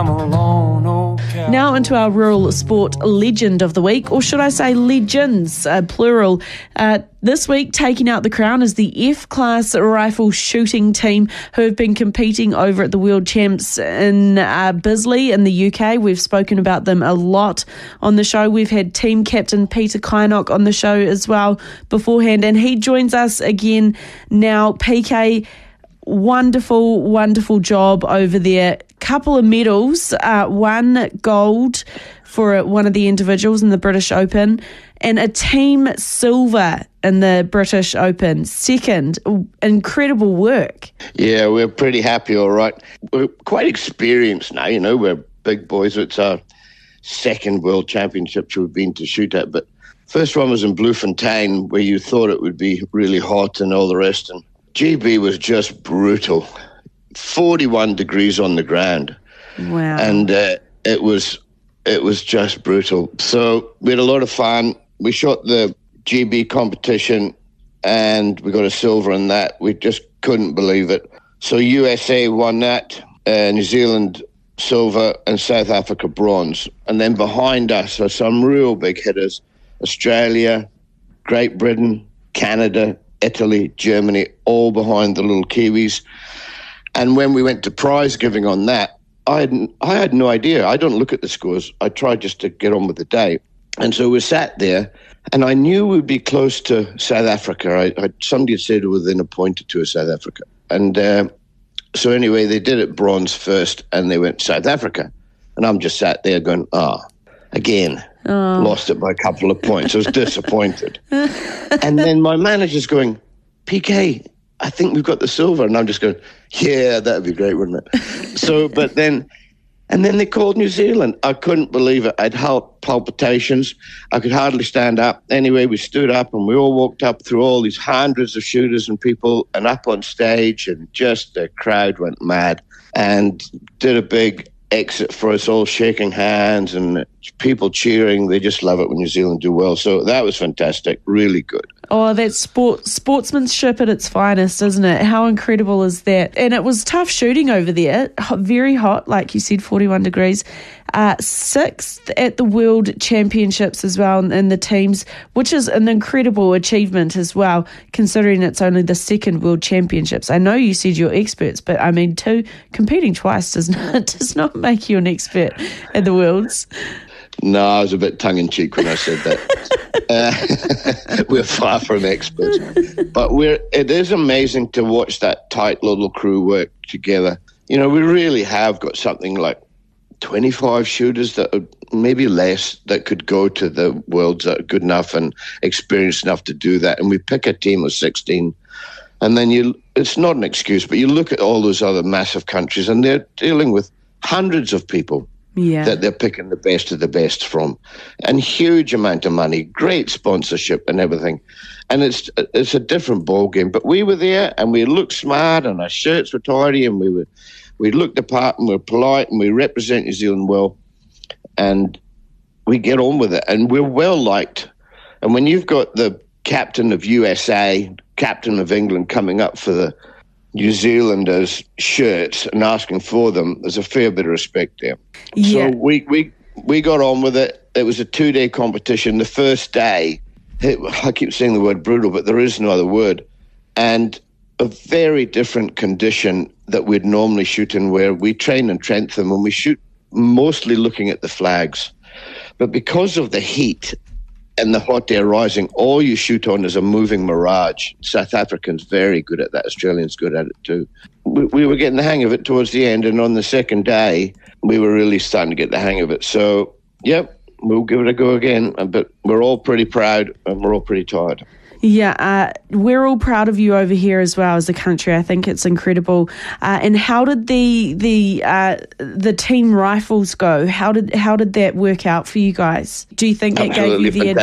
I'm alone, oh cowboy. Now into our rural sport legend of the week, or should I say legends, plural. This week, taking out the crown is the F-Class rifle shooting team who have been competing over at the World Champs in Bisley in the UK. We've spoken about them a lot on the show. We've had team captain Peter Kynock on the show as well beforehand, and he joins us again now. PK, wonderful, wonderful job over there. Couple of medals, one gold for one of the individuals in the British Open and a team silver in the British Open. Second, incredible work. Yeah, we're pretty happy, all right. We're quite experienced now, you know, we're big boys. It's our second World Championships we've been to shoot at, but first one was in Bloemfontein where you thought it would be really hot and all the rest, and GB was just brutal. 41 degrees on the ground. Wow. And it was just brutal. So we had a lot of fun. We shot the GB competition and we got a silver in that. We just couldn't believe it. So USA won that, New Zealand silver, and South Africa bronze. And then behind us are some real big hitters: Australia, Great Britain, Canada, Italy, Germany, all behind the little Kiwis. And when we went to prize giving on that, I had no idea. I don't look at the scores. I tried just to get on with the day. And so we sat there, and I knew we'd be close to South Africa. Somebody had said within a point or two of South Africa. And so anyway, they did it bronze first, and they went South Africa. And I'm just sat there going, again. Oh. Lost it by a couple of points. I was disappointed. And then my manager's going, PK, I think we've got the silver. And I'm just going, yeah, that'd be great, wouldn't it? So, and then they called New Zealand. I couldn't believe it. I'd had palpitations. I could hardly stand up. Anyway, we stood up and we all walked up through all these hundreds of shooters and people and up on stage, and just the crowd went mad and did a big exit for us, all shaking hands and people cheering. They just love it when New Zealand do well. So that was fantastic. Really good. Oh, that's sportsmanship at its finest, isn't it? How incredible is that? And it was tough shooting over there. Very hot, like you said, 41 degrees. Sixth at the World Championships as well in the teams, which is an incredible achievement as well, considering it's only the second World Championships. I know you said you're experts, but I mean, competing twice does not make you an expert at the Worlds. No, I was a bit tongue-in-cheek when I said that. We're far from experts. But it is amazing to watch that tight little crew work together. You know, we really have got something like 25 shooters that are maybe less that could go to the Worlds that are good enough and experienced enough to do that. And we pick a team of 16. And then it's not an excuse, but you look at all those other massive countries and they're dealing with hundreds of people. Yeah. That they're picking the best of the best from, and huge amount of money, great sponsorship and everything. And it's a different ball game. But we were there and we looked smart and our shirts were tidy and we looked the part and we're polite and we represent New Zealand well, and we get on with it and we're well liked. And when you've got the captain of USA, captain of England coming up for the New Zealanders' shirts and asking for them, there's a fair bit of respect there. Yeah. So we got on with it. It was a 2-day competition. The first day, I keep saying the word brutal, but there is no other word. And a very different condition that we'd normally shoot in, where we train in Trentham and we shoot mostly looking at the flags. But because of the heat and the hot air rising, all you shoot on is a moving mirage. South Africans very good at that. Australians good at it too. We were getting the hang of it towards the end, and on the second day, we were really starting to get the hang of it. So, yep, we'll give it a go again. But we're all pretty proud and we're all pretty tired. Yeah, we're all proud of you over here as well as a country. I think it's incredible. And how did the team rifles go? How did that work out for you guys? Do you think that gave you the